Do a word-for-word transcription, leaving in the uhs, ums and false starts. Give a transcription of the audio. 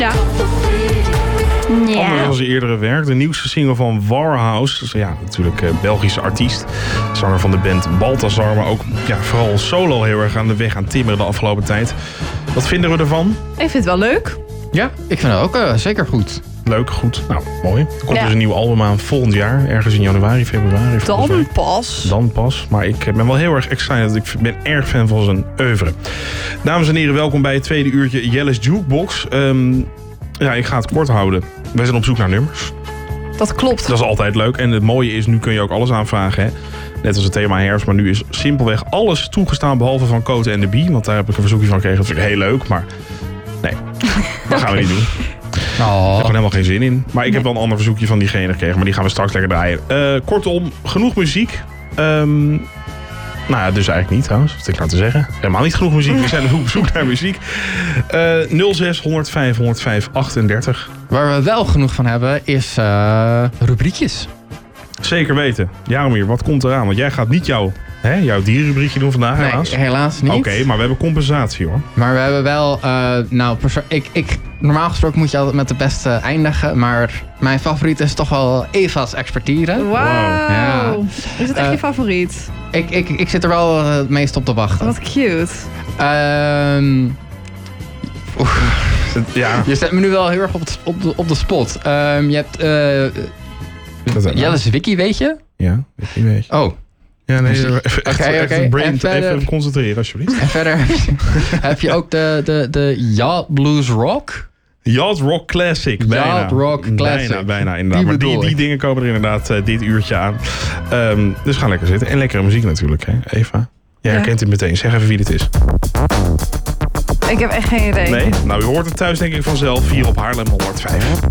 Ja. Ja. Anders dan zijn eerdere werk. De nieuwste single van Warhouse. Dus ja, natuurlijk uh, Belgische artiest. Zanger van de band Balthazar. Maar ook ja, vooral solo heel erg aan de weg aan timmeren de afgelopen tijd. Wat vinden we ervan? Ik vind het wel leuk. Ja, ik vind het ook uh, zeker goed. Leuk, goed. Nou, mooi. Er komt Ja. dus een nieuw album aan volgend jaar. Ergens in januari, februari. volgens mij. Dan pas. Dan pas. Maar ik ben wel heel erg excited. Ik ben erg fan van zijn oeuvre. Dames en heren, welkom bij het tweede uurtje Jelle's Jukebox. Um, ja, ik ga het kort houden. Wij zijn op zoek naar nummers. Dat klopt. Dat is altijd leuk. En het mooie is, nu kun je ook alles aanvragen. Hè? Net als het thema herfst. Maar nu is simpelweg alles toegestaan behalve van Cote en de Bie. Want daar heb ik een verzoekje van gekregen. Dat vind ik heel leuk. Maar nee, dat gaan we niet doen. Oh. Ik heb gewoon helemaal geen zin in. Maar ik heb wel een ander verzoekje van diegene gekregen. Maar die gaan we straks lekker draaien. Uh, kortom, genoeg muziek. Um, nou ja, dus eigenlijk niet trouwens. Wat ik nou te zeggen. Helemaal niet genoeg muziek. We zijn op zoek naar muziek. Uh, nul zes honderdvijf honderdvijf achtendertig. Waar we wel genoeg van hebben is uh, rubriekjes. Zeker weten. Jaromir, wat komt eraan? Want jij gaat niet jouw, hè, jouw dierrubriekje doen vandaag, Nee, helaas. helaas niet. Oké, okay, maar we hebben compensatie hoor. Maar we hebben wel, uh, nou, perso- ik, ik, normaal gesproken moet je altijd met de beste eindigen. Maar mijn favoriet is toch wel Eva's expertise. Wauw. Ja. Is het echt Uh, je favoriet? Ik, ik, ik zit er wel uh, het meest op te wachten. Wat cute. Ehm Ja. Je zet me nu wel heel erg op, het, op, de, op de spot. Um, je hebt uh, Jelle's Wiki, weet je? Ja, ik weet je. Oh. Ja, nee, even, even, okay, even, okay. even, brain, en verder, even concentreren alsjeblieft. En verder heb je, heb je ook de, de, de Yacht Blues Rock. Yacht Rock Classic, bijna. Yacht Rock Classic. Bijna, bijna inderdaad. Die maar die, die, die dingen komen er inderdaad uh, dit uurtje aan. Um, dus ga lekker zitten. En lekkere muziek natuurlijk, hè, Eva. Jij ja. herkent het meteen. Zeg even wie dit is. Ik heb echt geen idee. Nee? Nou, u hoort het thuis denk ik vanzelf. Hier op Haarlem honderdvijf.